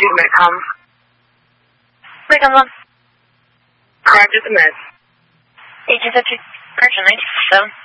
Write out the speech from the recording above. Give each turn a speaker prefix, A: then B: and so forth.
A: the Metcom.
B: Metcom 1.
A: Roger the med.
B: Agent at 2, correction 927.